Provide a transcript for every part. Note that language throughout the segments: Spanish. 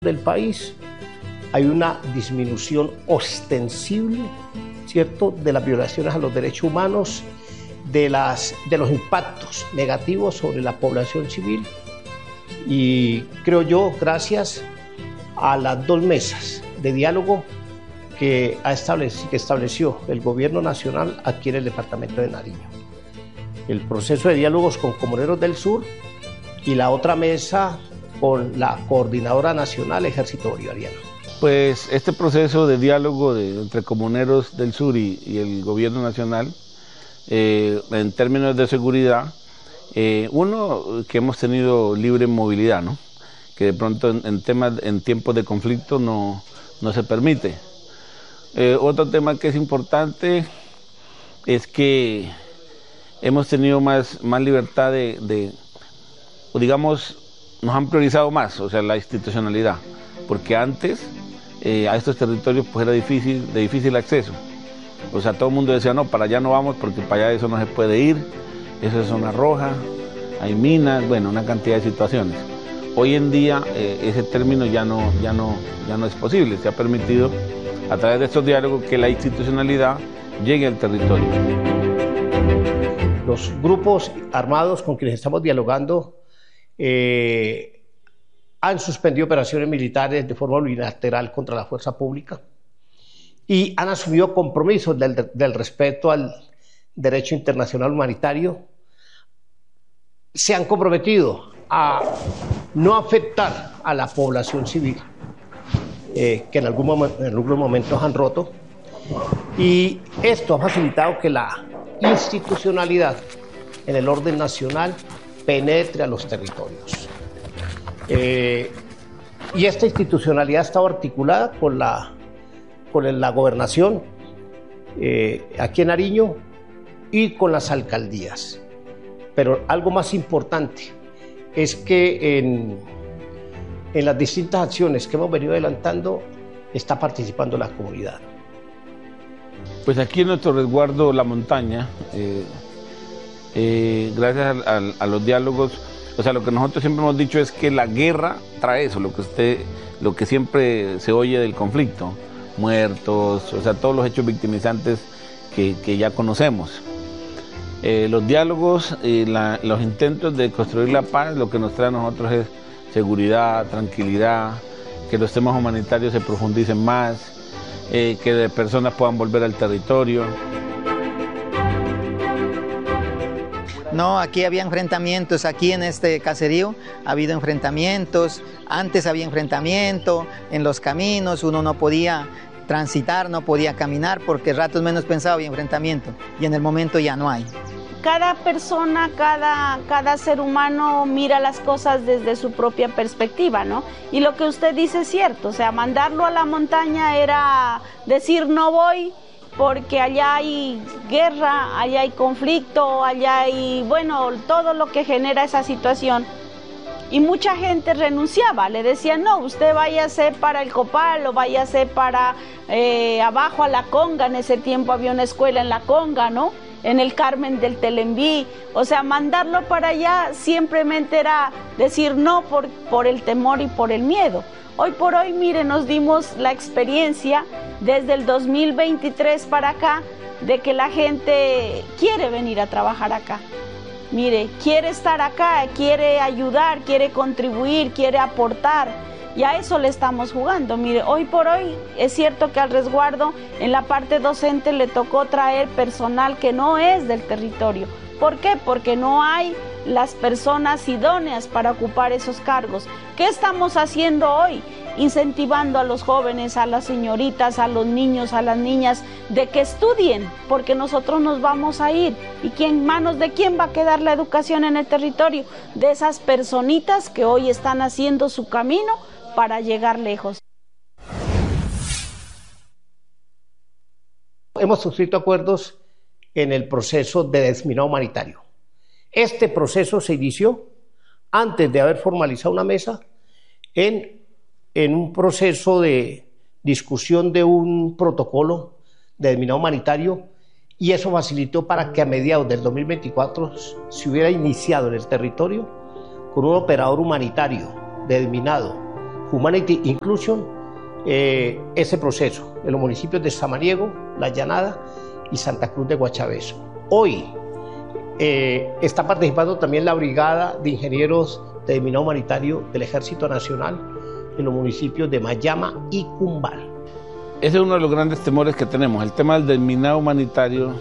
del país hay una disminución ostensible, ¿cierto?, de las violaciones a los derechos humanos, de los impactos negativos sobre la población civil. Y creo yo, gracias a las 2 mesas de diálogo que estableció el Gobierno Nacional aquí en el departamento de Nariño. El proceso de diálogos con Comuneros del Sur y la otra mesa con la Coordinadora Nacional Ejército Bolivariano. Pues este proceso de diálogo entre Comuneros del Sur y el Gobierno Nacional, en términos de seguridad, uno, que hemos tenido libre movilidad, ¿no?, que de pronto en tiempos de conflicto no se permite. Otro tema que es importante es que hemos tenido más libertad digamos, nos han priorizado más, o sea, la institucionalidad, porque antes a estos territorios pues era de difícil acceso. O sea, todo el mundo decía, no, para allá no vamos porque para allá eso no se puede ir, eso es zona roja, hay minas, bueno, una cantidad de situaciones. Hoy en día ese término ya no es posible. Se ha permitido a través de estos diálogos que la institucionalidad llegue al territorio. Los grupos armados con quienes estamos dialogando han suspendido operaciones militares de forma unilateral contra la fuerza pública y han asumido compromisos del respeto al derecho internacional humanitario. Se han comprometido a no afectar a la población civil, que en algunos momentos han roto, y esto ha facilitado que la institucionalidad en el orden nacional penetre a los territorios. Y esta institucionalidad ha estado articulada con la gobernación aquí en Nariño y con las alcaldías. Pero algo más importante es que en las distintas acciones que hemos venido adelantando está participando la comunidad. Pues aquí en nuestro resguardo La Montaña, gracias a los diálogos, o sea, lo que nosotros siempre hemos dicho es que la guerra trae eso, lo que siempre se oye del conflicto, muertos, o sea, todos los hechos victimizantes que ya conocemos. Los diálogos y los intentos de construir la paz, lo que nos trae a nosotros es seguridad, tranquilidad, que los temas humanitarios se profundicen más, que personas puedan volver al territorio. No, aquí había enfrentamientos, aquí en este caserío ha habido enfrentamientos, antes había enfrentamiento en los caminos, uno no podía transitar, no podía caminar porque ratos menos pensado había enfrentamiento y en el momento ya no hay. Cada persona, cada ser humano mira las cosas desde su propia perspectiva, ¿no? Y lo que usted dice es cierto, o sea, mandarlo a la montaña era decir no voy porque allá hay guerra, allá hay conflicto, allá hay, bueno, todo lo que genera esa situación. Y mucha gente renunciaba, le decían, no, usted váyase para el Copal o váyase para abajo a La Conga. En ese tiempo había una escuela en La Conga, ¿no?, en el Carmen del Telembí. O sea, mandarlo para allá simplemente era decir no por el temor y por el miedo. Hoy por hoy, mire, nos dimos la experiencia desde el 2023 para acá de que la gente quiere venir a trabajar acá. Mire, quiere estar acá, quiere ayudar, quiere contribuir, quiere aportar, y a eso le estamos jugando. Mire, hoy por hoy es cierto que al resguardo en la parte docente le tocó traer personal que no es del territorio. ¿Por qué? Porque no hay las personas idóneas para ocupar esos cargos. ¿Qué estamos haciendo hoy? Incentivando a los jóvenes, a las señoritas, a los niños, a las niñas, de que estudien, porque nosotros nos vamos a ir. ¿Y en manos de quién va a quedar la educación en el territorio? De esas personitas que hoy están haciendo su camino para llegar lejos. Hemos suscrito acuerdos en el proceso de desminado humanitario. Este proceso se inició antes de haber formalizado una mesa en un proceso de discusión de un protocolo de desminado humanitario, y eso facilitó para que a mediados del 2024 se hubiera iniciado en el territorio con un operador humanitario de desminado Humanity Inclusion ese proceso en los municipios de Samaniego, La Llanada y Santa Cruz de Guachabezo. Hoy está participando también la Brigada de Ingenieros de Desminado Humanitario del Ejército Nacional en los municipios de Mayama y Cumbal. Ese es uno de los grandes temores que tenemos. El tema del desminado humanitario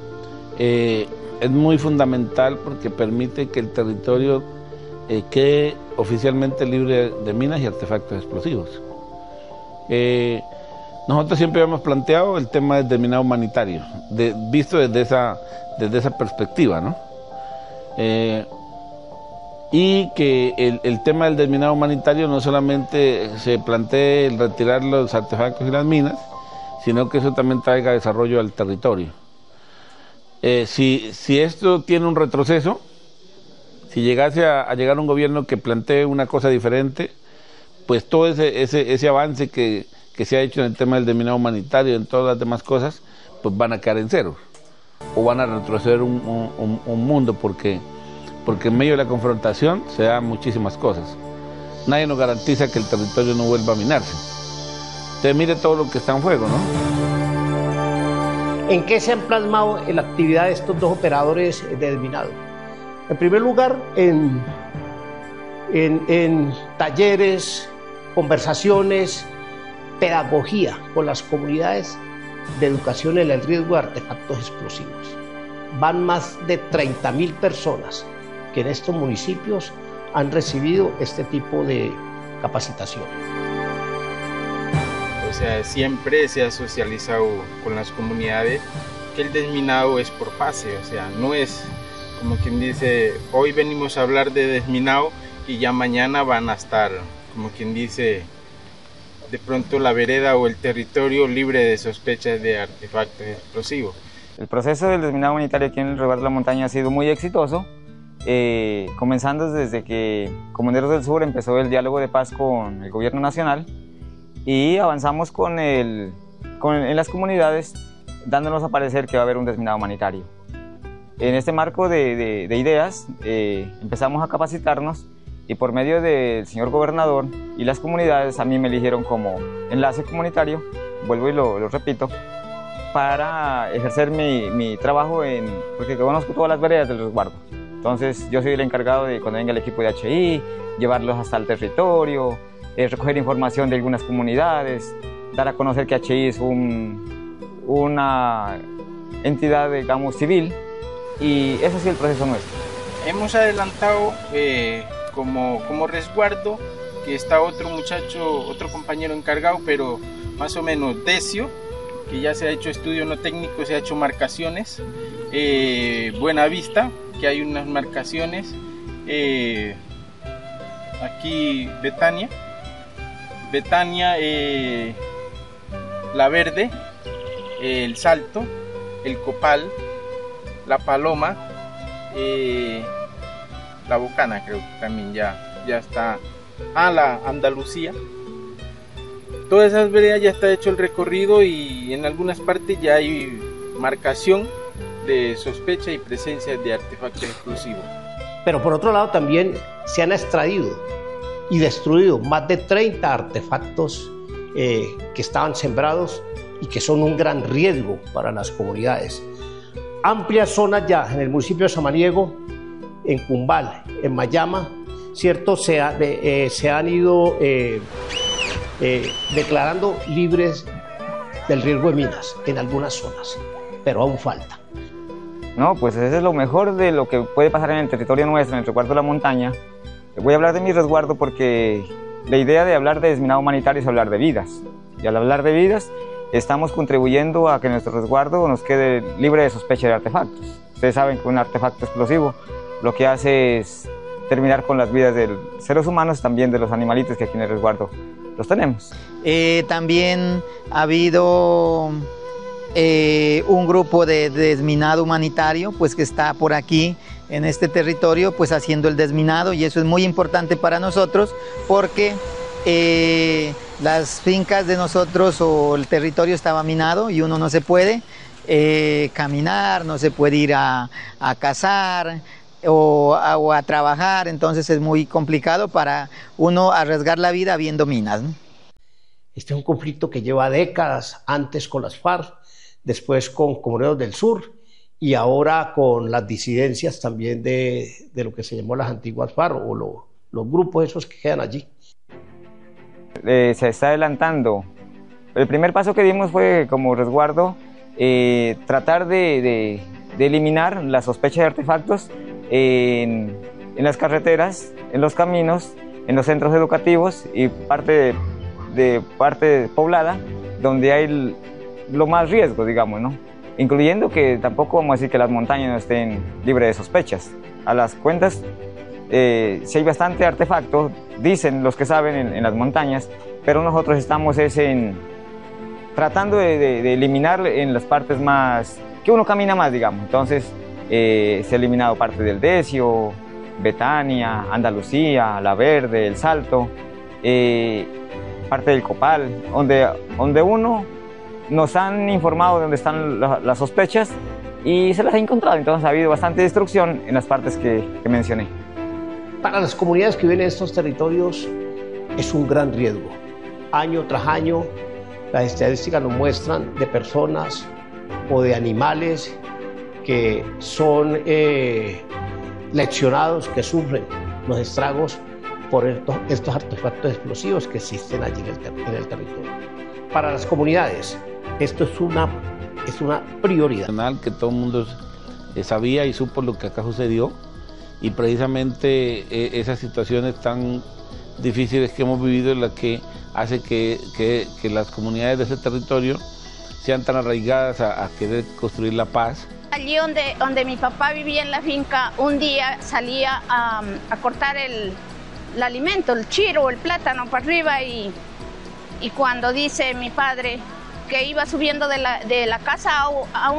es muy fundamental porque permite que el territorio quede oficialmente libre de minas y artefactos explosivos. Nosotros siempre hemos planteado el tema del desminado humanitario, visto desde esa perspectiva, ¿no? Y que el tema del desminado humanitario no solamente se plantee el retirar los artefactos y las minas, sino que eso también traiga desarrollo al territorio. Si esto tiene un retroceso, si llegase a llegar un gobierno que plantee una cosa diferente, pues todo ese avance que se ha hecho en el tema del desminado humanitario, en todas las demás cosas, pues van a quedar en cero, o van a retroceder un mundo, porque en medio de la confrontación se dan muchísimas cosas. Nadie nos garantiza que el territorio no vuelva a minarse. Usted mire todo lo que está en fuego, ¿no? ¿En qué se han plasmado en la actividad de estos dos operadores de desminado? En primer lugar, en talleres, conversaciones, pedagogía con las comunidades de educación en el riesgo de artefactos explosivos. Van más de 30.000 personas que en estos municipios han recibido este tipo de capacitación. O sea, siempre se ha socializado con las comunidades que el desminado es por fase, o sea, no es como quien dice, hoy venimos a hablar de desminado y ya mañana van a estar, como quien dice, de pronto la vereda o el territorio libre de sospechas de artefactos explosivos. El proceso del desminado humanitario aquí en el Resguardo de la Montaña ha sido muy exitoso, comenzando desde que Comuneros del Sur empezó el diálogo de paz con el gobierno nacional y avanzamos en las comunidades dándonos a parecer que va a haber un desminado humanitario. En este marco de ideas empezamos a capacitarnos y por medio del señor gobernador y las comunidades a mí me eligieron como enlace comunitario, vuelvo y lo repito, para ejercer mi trabajo porque conozco todas las veredas del resguardo. Entonces yo soy el encargado de cuando venga el equipo de HI, llevarlos hasta el territorio, recoger información de algunas comunidades, dar a conocer que HI es una entidad, digamos, civil, y ese ha sido el proceso nuestro. Hemos adelantado como resguardo, que está otro muchacho, otro compañero encargado, pero más o menos Decio, que ya se ha hecho estudio no técnico, se ha hecho marcaciones, Buenavista, que hay unas marcaciones, aquí Betania, La Verde, El Salto, El Copal, La Paloma, La Bocana creo que también ya está, la Andalucía. Todas esas veredas ya está hecho el recorrido y en algunas partes ya hay marcación de sospecha y presencia de artefactos explosivos. Pero por otro lado también se han extraído y destruido más de 30 artefactos que estaban sembrados y que son un gran riesgo para las comunidades. Amplias zonas ya en el municipio de Samaniego, en Cumbal, en Mayama, ¿cierto? Se han ido declarando libres del riesgo de minas en algunas zonas, pero aún falta. No, pues eso es lo mejor de lo que puede pasar en el territorio nuestro, en el resguardo de la montaña. Voy a hablar de mi resguardo porque la idea de hablar de desminado humanitario es hablar de vidas. Y al hablar de vidas, estamos contribuyendo a que nuestro resguardo nos quede libre de sospecha de artefactos. Ustedes saben que un artefacto explosivo lo que hace es terminar con las vidas de los seres humanos, también de los animalitos que aquí en el resguardo los tenemos. También ha habido un grupo de desminado humanitario pues que está por aquí en este territorio pues haciendo el desminado, y eso es muy importante para nosotros porque las fincas de nosotros o el territorio estaba minado y uno no se puede caminar, no se puede ir a cazar o a trabajar, entonces es muy complicado para uno arriesgar la vida viendo minas, ¿no? Este es un conflicto que lleva décadas, antes con las FARC, después con Comuneros del Sur y ahora con las disidencias también de lo que se llamó las antiguas FARC o los grupos esos que quedan allí. Se está adelantando. El primer paso que dimos fue como resguardo tratar de eliminar la sospecha de artefactos en las carreteras, en los caminos, en los centros educativos y parte poblada donde hay lo más riesgo, digamos, ¿no? Incluyendo que tampoco vamos a decir que las montañas no estén libres de sospechas. A las cuentas, si hay bastante artefacto, dicen los que saben en las montañas, pero nosotros estamos tratando de eliminar en las partes más, que uno camina más, digamos. Entonces, se ha eliminado parte del Decio, Betania, Andalucía, La Verde, El Salto, parte del Copal, donde uno nos han informado de dónde están las sospechas y se las ha encontrado. Entonces ha habido bastante destrucción en las partes que mencioné. Para las comunidades que viven en estos territorios es un gran riesgo. Año tras año las estadísticas nos muestran de personas o de animales que son leccionados, que sufren los estragos por estos artefactos explosivos que existen allí en el territorio. Para las comunidades, esto es una prioridad. Que todo el mundo sabía y supo lo que acá sucedió, y precisamente esas situaciones tan difíciles que hemos vivido es la que hace que las comunidades de ese territorio sean tan arraigadas a querer construir la paz. Allí donde mi papá vivía en la finca, un día salía a cortar el alimento, el chiro o el plátano para arriba y cuando dice mi padre que iba subiendo de la casa a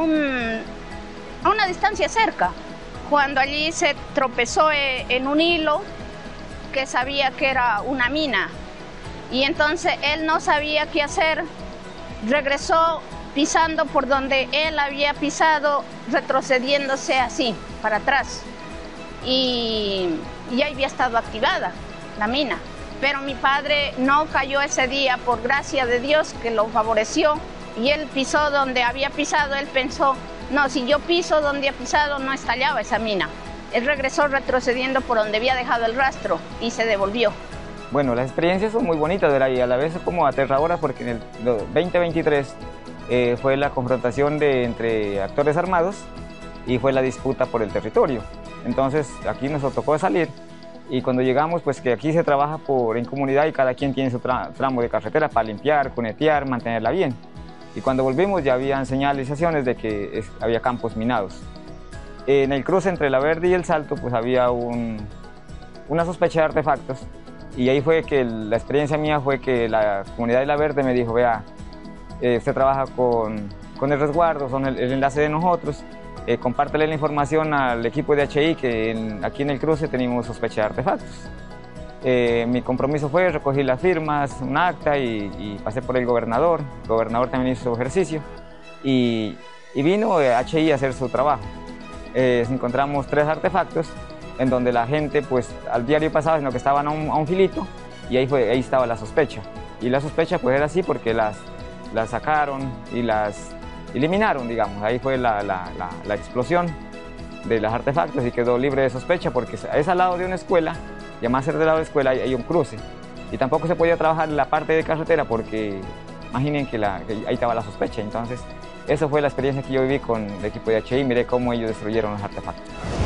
una distancia cerca, cuando allí se tropezó en un hilo que sabía que era una mina y entonces él no sabía qué hacer, regresó pisando por donde él había pisado, retrocediéndose así para atrás y ya había estado activada la mina. Pero mi padre no cayó ese día, por gracia de Dios que lo favoreció, y él pisó donde había pisado. Él pensó, no, si yo piso donde ha pisado no estallaba esa mina. Él regresó retrocediendo por donde había dejado el rastro y se devolvió. Bueno, las experiencias son muy bonitas, ¿verdad? Y a la vez como aterradoras, porque en el 2023 fue la confrontación entre actores armados y fue la disputa por el territorio. Entonces aquí nos tocó salir. Y cuando llegamos, pues que aquí se trabaja en comunidad y cada quien tiene su tramo de carretera para limpiar, cunetear, mantenerla bien. Y cuando volvimos ya habían señalizaciones de que había campos minados. En el cruce entre La Verde y El Salto, pues había una sospecha de artefactos. Y ahí fue que la experiencia mía fue que la comunidad de La Verde me dijo, vea, usted trabaja con el resguardo, son el enlace de nosotros. Compártele la información al equipo de HI que aquí en el cruce tenemos sospecha de artefactos. Mi compromiso fue recoger las firmas, un acta y pasé por el gobernador. El gobernador también hizo su ejercicio y vino HI a hacer su trabajo. Encontramos 3 artefactos en donde la gente pues al diario pasaba, sino que estaban a un filito y ahí estaba la sospecha. Y la sospecha pues era así porque las sacaron y las eliminaron, digamos. Ahí fue la explosión de los artefactos y quedó libre de sospecha porque es al lado de una escuela, y además ser del lado de la escuela hay un cruce. Y tampoco se podía trabajar en la parte de carretera porque imaginen que ahí estaba la sospecha. Entonces, esa fue la experiencia que yo viví con el equipo de HI, miré cómo ellos destruyeron los artefactos.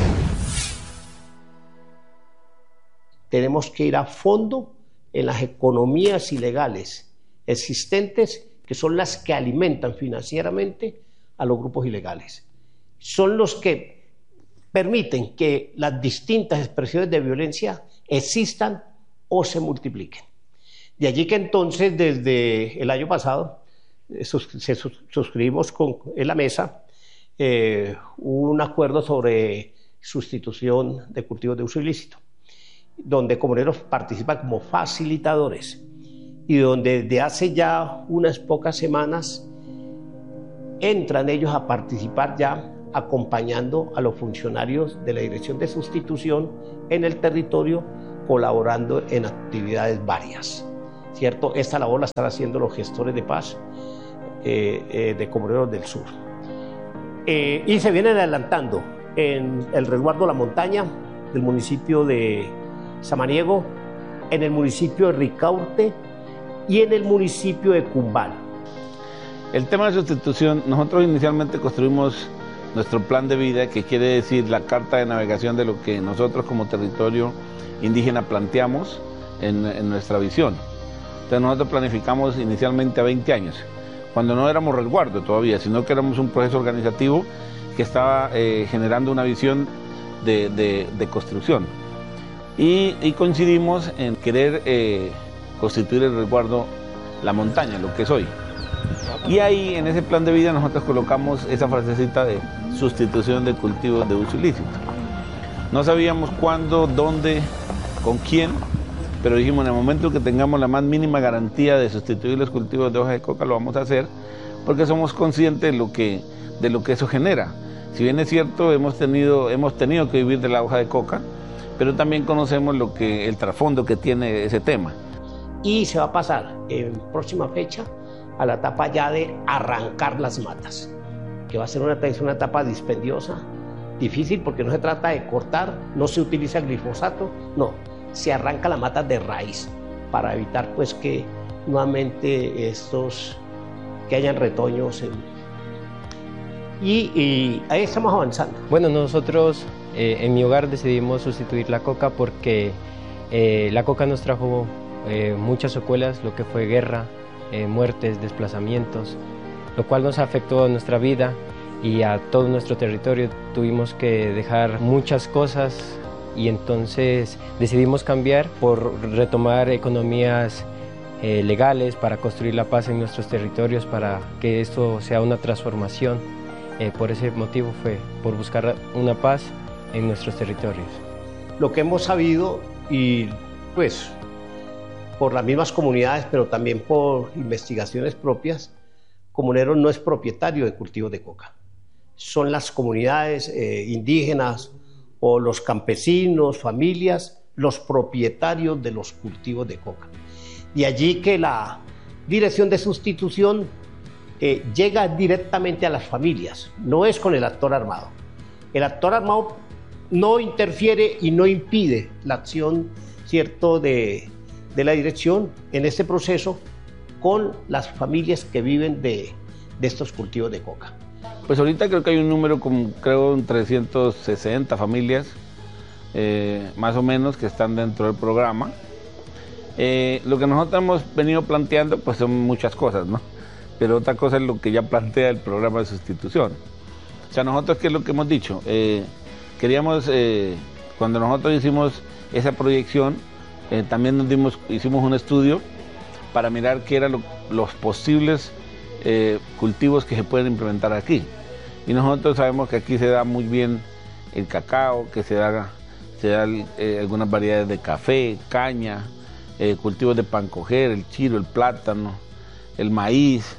Tenemos que ir a fondo en las economías ilegales existentes, que son las que alimentan financieramente a los grupos ilegales. Son los que permiten que las distintas expresiones de violencia existan o se multipliquen. De allí que entonces, desde el año pasado, suscribimos en la mesa un acuerdo sobre sustitución de cultivos de uso ilícito, donde comuneros participan como facilitadores y donde desde hace ya unas pocas semanas entran ellos a participar ya acompañando a los funcionarios de la Dirección de Sustitución en el territorio, colaborando en actividades varias, ¿cierto? Esta labor la están haciendo los gestores de paz de Comuneros del Sur. Y se vienen adelantando en el resguardo La Montaña del municipio de Samaniego, en el municipio de Ricaurte y en el municipio de Cumbal. El tema de sustitución, nosotros inicialmente construimos nuestro plan de vida, que quiere decir la carta de navegación de lo que nosotros como territorio indígena planteamos en nuestra visión. Entonces nosotros planificamos inicialmente a 20 años, cuando no éramos resguardo todavía, sino que éramos un proceso organizativo que estaba generando una visión de construcción. Y coincidimos en querer constituir el resguardo La Montaña, lo que es hoy. Y ahí, en ese plan de vida, nosotros colocamos esa frasecita de sustitución de cultivos de uso ilícito. No sabíamos cuándo, dónde, con quién, pero dijimos, en el momento que tengamos la más mínima garantía de sustituir los cultivos de hoja de coca, lo vamos a hacer, porque somos conscientes de lo que eso genera. Si bien es cierto, hemos tenido que vivir de la hoja de coca, pero también conocemos el trasfondo que tiene ese tema. Y se va a pasar en próxima fecha a la etapa ya de arrancar las matas, que va a ser una etapa dispendiosa, difícil, porque no se trata de cortar, no se utiliza glifosato, no, se arranca la mata de raíz para evitar pues que nuevamente que hayan retoños. Y ahí estamos avanzando. Bueno, nosotros en mi hogar decidimos sustituir la coca porque la coca nos trajo muchas secuelas, lo que fue guerra, muertes, desplazamientos, lo cual nos afectó a nuestra vida y a todo nuestro territorio. Tuvimos que dejar muchas cosas y entonces decidimos cambiar por retomar economías legales para construir la paz en nuestros territorios, para que esto sea una transformación. Por ese motivo fue por buscar una paz en nuestros territorios. Lo que hemos sabido, y pues por las mismas comunidades, pero también por investigaciones propias, Comuneros no es propietario de cultivos de coca. Son las comunidades indígenas o los campesinos, familias, los propietarios de los cultivos de coca. De allí que la Dirección de Sustitución llega directamente a las familias, no es con el actor armado. El actor armado no interfiere y no impide la acción, ¿cierto?, de la dirección en este proceso con las familias que viven de estos cultivos de coca. Pues ahorita creo que hay un número, creo, 360 familias, más o menos, que están dentro del programa. Lo que nosotros hemos venido planteando, pues son muchas cosas, ¿no? Pero otra cosa es lo que ya plantea el programa de sustitución. O sea, nosotros, ¿qué es lo que hemos dicho? Queríamos, cuando nosotros hicimos esa proyección, también hicimos un estudio para mirar qué eran los posibles cultivos que se pueden implementar aquí. Y nosotros sabemos que aquí se da muy bien el cacao, que se da algunas variedades de café, caña, cultivos de pancoger, el chiro, el plátano, el maíz,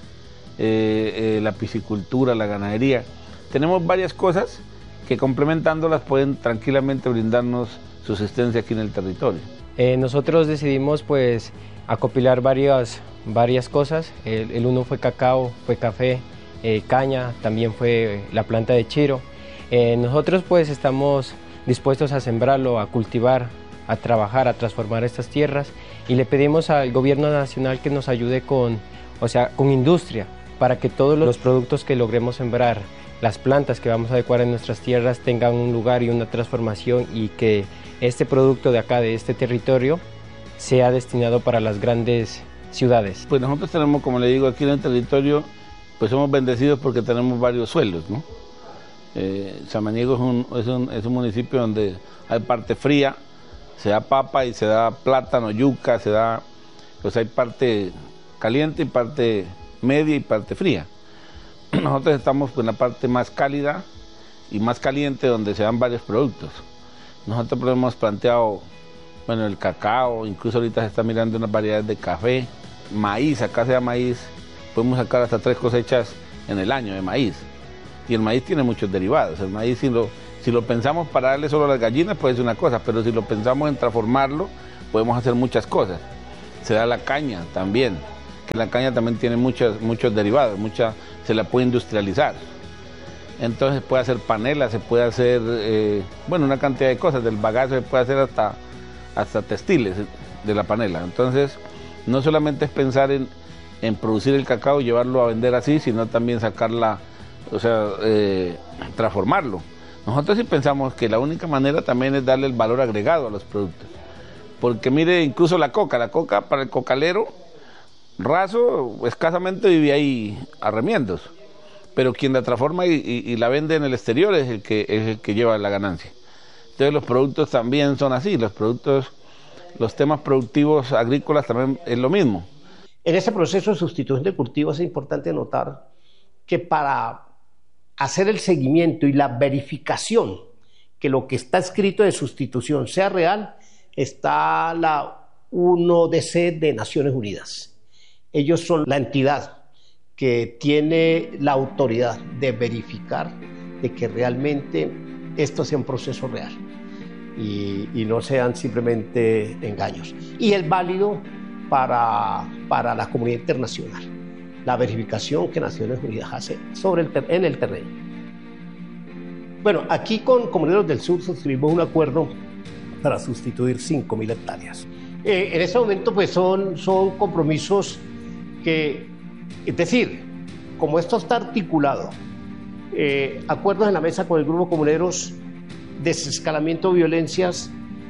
la piscicultura, la ganadería. Tenemos varias cosas que, complementándolas, pueden tranquilamente brindarnos subsistencia aquí en el territorio. Nosotros decidimos pues acopilar varias cosas. El uno fue cacao, fue café, caña, también fue la planta de chiro. Nosotros pues estamos dispuestos a sembrarlo, a cultivar, a trabajar, a transformar estas tierras, y le pedimos al gobierno nacional que nos ayude con industria, para que todos los productos que logremos sembrar, las plantas que vamos a adecuar en nuestras tierras, tengan un lugar y una transformación, y que este producto de acá, de este territorio, sea destinado para las grandes ciudades. Pues nosotros tenemos, como le digo, aquí en el territorio, pues somos bendecidos porque tenemos varios suelos, ¿no? Samaniego es un municipio donde hay parte fría, se da papa y se da plátano, yuca, pues hay parte caliente y parte media y parte fría. Nosotros estamos en la parte más cálida y más caliente, donde se dan varios productos. Nosotros hemos planteado, bueno, el cacao, incluso ahorita se está mirando unas variedades de café, maíz, acá se da maíz, podemos sacar hasta 3 cosechas en el año de maíz. y el maíz tiene muchos derivados. El maíz, si lo pensamos para darle solo a las gallinas, puede ser una cosa, pero si lo pensamos en transformarlo, podemos hacer muchas cosas. Se da la caña también, que la caña también tiene muchos derivados, se la puede industrializar. Entonces puede hacer panela, se puede hacer, una cantidad de cosas. Del bagazo se puede hacer hasta textiles de la panela. Entonces, no solamente es pensar en producir el cacao y llevarlo a vender así, sino también transformarlo. Nosotros sí pensamos que la única manera también es darle el valor agregado a los productos. Porque mire, incluso la coca para el cocalero raso, escasamente vive ahí a remiendos. Pero quien la transforma y la vende en el exterior es el que lleva la ganancia. Entonces los productos también son así, los temas productivos agrícolas también es lo mismo. En ese proceso de sustitución de cultivos es importante notar que para hacer el seguimiento y la verificación que lo que está escrito de sustitución sea real, está la 1DC de Naciones Unidas. Ellos son la entidad que tiene la autoridad de verificar de que realmente esto sea un proceso real y no sean simplemente engaños. Y es válido para la comunidad internacional, la verificación que Naciones Unidas hace en el terreno. Bueno, aquí con Comuneros del Sur suscribimos un acuerdo para sustituir 5.000 hectáreas. En este momento pues son compromisos que, es decir, como esto está articulado, acuerdos en la mesa con el Grupo Comuneros, desescalamiento de violencias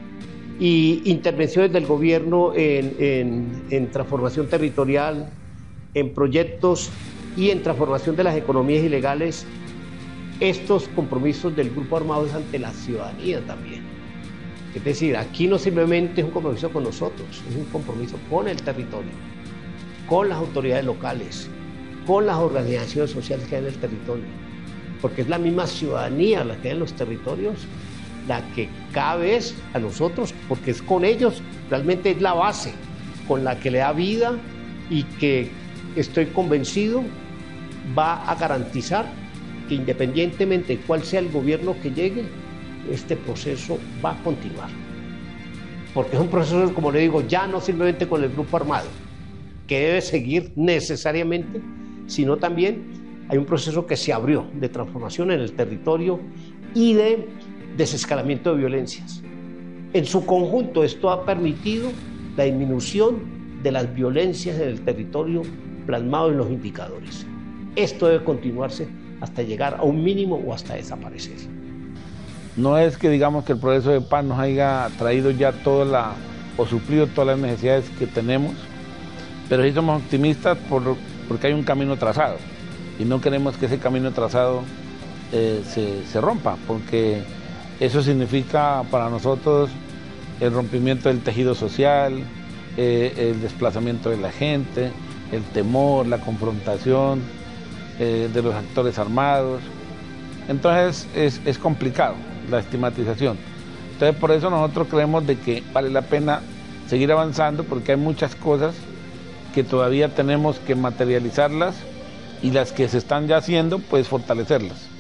y intervenciones del gobierno en transformación territorial, en proyectos y en transformación de las economías ilegales. Estos compromisos del Grupo Armado es ante la ciudadanía también. Es decir, aquí no simplemente es un compromiso con nosotros, es un compromiso con el territorio, con las autoridades locales, con las organizaciones sociales que hay en el territorio, porque es la misma ciudadanía la que hay en los territorios, la que cada vez a nosotros, porque es con ellos, realmente es la base con la que le da vida y que estoy convencido va a garantizar que independientemente de cuál sea el gobierno que llegue, este proceso va a continuar. Porque es un proceso, como le digo, ya no simplemente con el Grupo Armado, que debe seguir necesariamente, sino también hay un proceso que se abrió de transformación en el territorio y de desescalamiento de violencias. En su conjunto, esto ha permitido la disminución de las violencias en el territorio plasmado en los indicadores. Esto debe continuarse hasta llegar a un mínimo o hasta desaparecer. No es que digamos que el proceso de paz nos haya traído ya o suplido todas las necesidades que tenemos, pero sí somos optimistas porque hay un camino trazado y no queremos que ese camino trazado se rompa, porque eso significa para nosotros el rompimiento del tejido social, el desplazamiento de la gente, el temor, la confrontación de los actores armados. Entonces es complicado la estigmatización. Entonces por eso nosotros creemos de que vale la pena seguir avanzando, porque hay muchas cosas que todavía tenemos que materializarlas y las que se están ya haciendo, pues fortalecerlas.